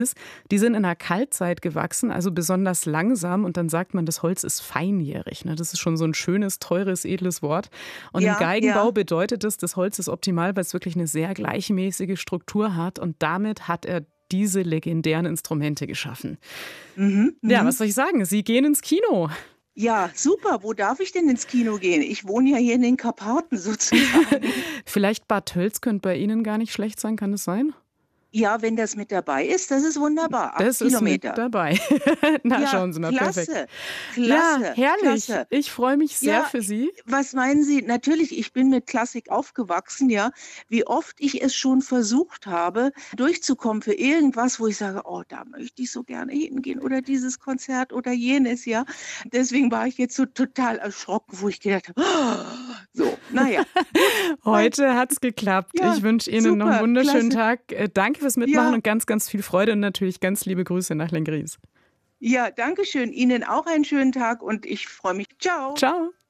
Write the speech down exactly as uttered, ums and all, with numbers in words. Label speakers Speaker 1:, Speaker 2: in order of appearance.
Speaker 1: Die sind in der Kaltzeit gewachsen, also besonders langsam. Und dann sagt man, das Holz ist feinjährig. Ne? Das ist schon so ein schönes, teures, edles Wort. Und
Speaker 2: Ja,
Speaker 1: im Geigenbau
Speaker 2: ja.
Speaker 1: bedeutet das, das Holz ist optimal, weil es wirklich eine sehr gleichmäßige Struktur hat. Und damit hat er diese legendären Instrumente geschaffen.
Speaker 2: Mhm,
Speaker 1: Ja,
Speaker 2: mhm.
Speaker 1: was soll ich sagen? Sie gehen ins Kino.
Speaker 2: Ja, super. Wo darf ich denn ins Kino gehen? Ich wohne ja hier in den Karpaten sozusagen.
Speaker 1: Vielleicht Bad Tölz könnte bei Ihnen gar nicht schlecht sein, kann das sein?
Speaker 2: Ja, wenn das mit dabei ist, das ist wunderbar. Acht
Speaker 1: Das ist mit
Speaker 2: Kilometer.
Speaker 1: dabei. Na,
Speaker 2: Ja,
Speaker 1: schauen Sie mal, perfekt.
Speaker 2: klasse,
Speaker 1: Ja,
Speaker 2: klasse,
Speaker 1: herrlich.
Speaker 2: klasse.
Speaker 1: Ich freue mich sehr
Speaker 2: Ja,
Speaker 1: für Sie.
Speaker 2: was meinen Sie? Natürlich, ich bin mit Klassik aufgewachsen, ja. Wie oft ich es schon versucht habe, durchzukommen für irgendwas, wo ich sage: „Oh, da möchte ich so gerne hingehen“ oder dieses Konzert oder jenes, ja. Deswegen war ich jetzt so total erschrocken, wo ich gedacht habe: so, na ja, gut, mein
Speaker 1: Heute hat's geklappt.
Speaker 2: ja,
Speaker 1: Ich wünsche Ihnen noch einen
Speaker 2: super,
Speaker 1: wunderschönen
Speaker 2: klasse.
Speaker 1: Tag. Äh, danke fürs Mitmachen
Speaker 2: Ja,
Speaker 1: und ganz, ganz viel Freude und natürlich ganz liebe Grüße nach Lenggries.
Speaker 2: ja, danke schön. Ihnen auch einen schönen Tag und ich freue mich. Tschau.
Speaker 1: Ciao.